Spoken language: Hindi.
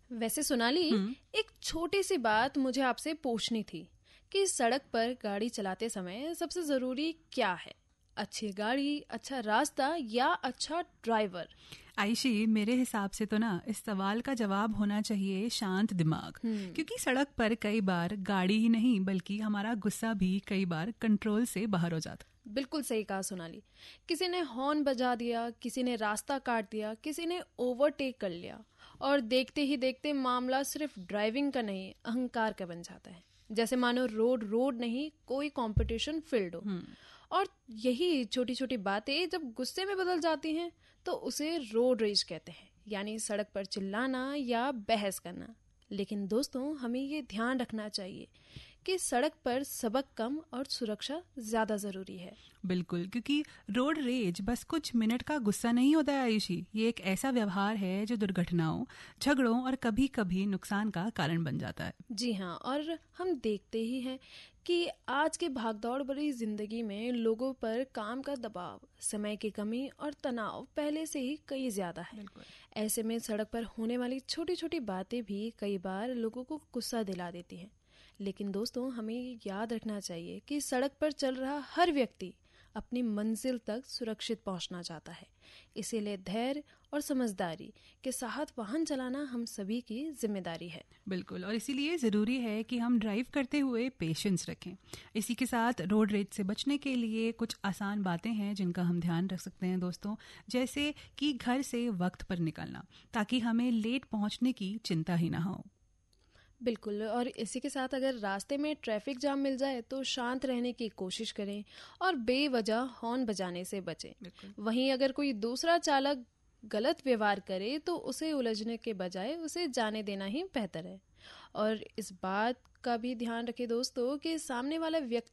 वैसे सोनाली, एक छोटी सी बात मुझे आपसे पूछनी थी कि सड़क पर गाड़ी चलाते समय सबसे जरूरी क्या है? अच्छी गाड़ी, अच्छा रास्ता या अच्छा ड्राइवर? आयशी, मेरे हिसाब से तो ना इस सवाल का जवाब होना चाहिए शांत दिमाग। क्योंकि सड़क पर कई बार गाड़ी ही नहीं बल्कि हमारा गुस्सा भी कई बार कंट्रोल से बाहर हो जाता। बिल्कुल सही कहा सोनाली। किसी ने हॉर्न बजा दिया, किसी ने रास्ता काट दिया, किसी ने ओवरटेक कर लिया और देखते ही देखते मामला सिर्फ ड्राइविंग का नहीं, अहंकार का बन जाता है। जैसे मानो रोड नहीं, कोई कंपटीशन फील्ड हो। और यही छोटी छोटी बातें जब गुस्से में बदल जाती हैं तो उसे रोड रेज कहते हैं, यानी सड़क पर चिल्लाना या बहस करना। लेकिन दोस्तों, हमें ये ध्यान रखना चाहिए कि सड़क पर सबक कम और सुरक्षा ज्यादा जरूरी है। बिल्कुल, क्योंकि रोड रेज बस कुछ मिनट का गुस्सा नहीं होता है आयुषी। ये एक ऐसा व्यवहार है जो दुर्घटनाओं, झगड़ों और कभी कभी नुकसान का कारण बन जाता है। जी हाँ, और हम देखते ही हैं कि आज के भागदौड़ भरी जिंदगी में लोगों पर काम का दबाव, समय की कमी और तनाव पहले से ही कई ज्यादा है। ऐसे में सड़क पर होने वाली छोटी छोटी बातें भी कई बार लोगों को गुस्सा दिला देती हैं। लेकिन दोस्तों, हमें याद रखना चाहिए कि सड़क पर चल रहा हर व्यक्ति अपनी मंजिल तक सुरक्षित पहुंचना चाहता है। इसीलिए धैर्य और समझदारी के साथ वाहन चलाना हम सभी की जिम्मेदारी है। बिल्कुल, और इसीलिए ज़रूरी है कि हम ड्राइव करते हुए पेशेंस रखें। इसी के साथ रोड रेज से बचने के लिए कुछ आसान बातें हैं जिनका हम ध्यान रख सकते हैं दोस्तों। जैसे कि घर से वक्त पर निकलना, ताकि हमें लेट पहुंचने की चिंता ही ना हो। बिल्कुल, और इसी के साथ अगर रास्ते में ट्रैफिक जाम मिल जाए तो शांत रहने की कोशिश करें और बेवजह हॉर्न बजाने से बचें। वहीं अगर कोई दूसरा चालक गलत व्यवहार करे तो उसे उलझने के बजाय उसे जाने देना ही बेहतर है। और इस बात का भी ध्यान रखें दोस्तों कि सामने वाला व्यक्ति